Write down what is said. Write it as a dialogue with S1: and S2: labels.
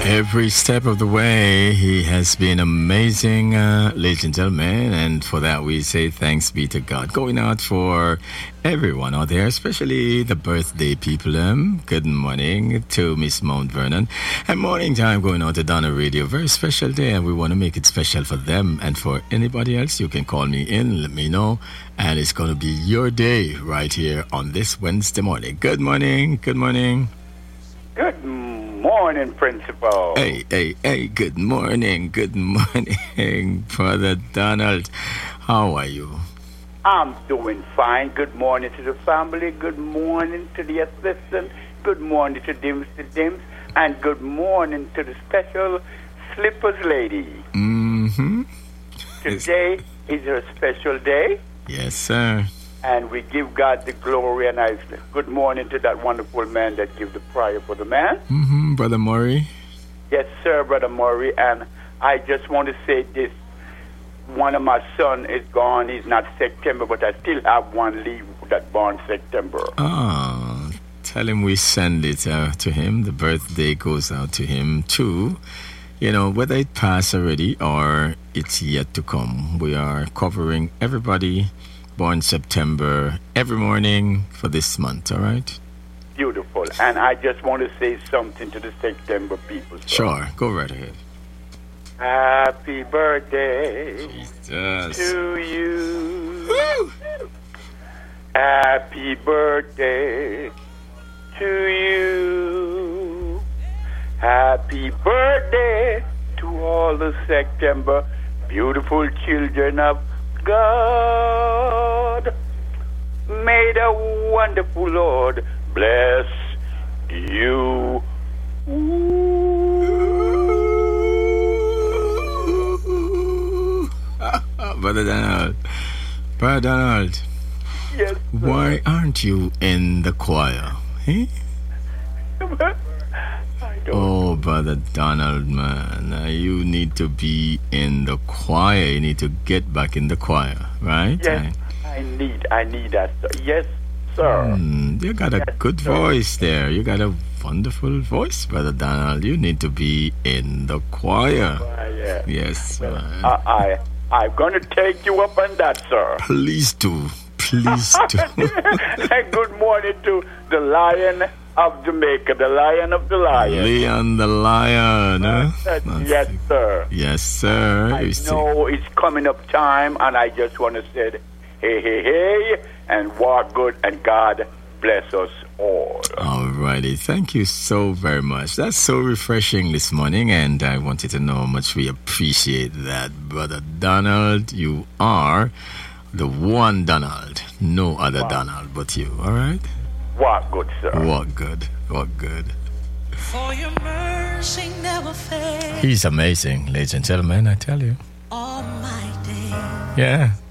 S1: every step of the way. He has been amazing, ladies and gentlemen, and for that we say thanks be to God. Going out for everyone out there, especially the birthday people. Good morning to Miss Mount Vernon. And morning time going out to Donna Radio. Very special day, and we want to make it special for them and for anybody else. You can call me in, let me know, and it's going to be your day right here on this Wednesday morning. Good morning, good morning.
S2: Good morning, Principal.
S1: Hey, good morning, Brother Donald. How are you?
S2: I'm doing fine. Good morning to the family. Good morning to the assistant. Good morning to Dims, and good morning to the special slippers lady.
S1: Mm-hmm.
S2: Today is a special day.
S1: Yes, sir.
S2: And we give God the glory, and I good morning to that wonderful man that give the prayer for the man.
S1: Mm-hmm, Brother Murray.
S2: Yes, sir, Brother Murray. And I just want to say this. One of my son is gone. He's not September, but I still have one leave that born September.
S1: Oh, tell him we send it to him. The birthday goes out to him too. You know, whether it passed already or it's yet to come, we are covering everybody born September every morning for this month, all right?
S2: Beautiful. And I just want to say something to the September people. Sir.
S1: Sure, go right ahead.
S2: Happy birthday
S1: Jesus.
S2: to you.
S1: Woo!
S2: Happy birthday to you. Happy birthday to all the September beautiful children of God. May the wonderful Lord bless you.
S1: Brother Donald.
S2: Yes, sir.
S1: Why aren't you in the choir? Eh?
S2: I don't.
S1: Oh, Brother Donald, man, you need to be in the choir. You need to get back in the choir, right?
S2: Yes, I need that, sir. Yes, sir.
S1: You got a good voice there. You got a wonderful voice, Brother Donald. You need to be in the choir.
S2: Yeah.
S1: Yes, man.
S2: I'm going to take you up on that, sir.
S1: Please do. Please do.
S2: And good morning to the Lion of Jamaica, the Lion of the Lion.
S1: Leon the Lion. Huh?
S2: Yes, sir.
S1: Yes, sir.
S2: I know it's coming up time, and I just want to say, hey, and walk good, and God bless us all.
S1: Alrighty, thank you so very much. That's so refreshing this morning, and I wanted to know how much we appreciate that. Brother Donald, you are the one Donald. No other Donald but you, alright?
S2: Walk good, sir.
S1: Walk good.
S3: For your mercy never fails.
S1: He's amazing, ladies and gentlemen, I tell you.
S3: All my days.
S1: Yeah.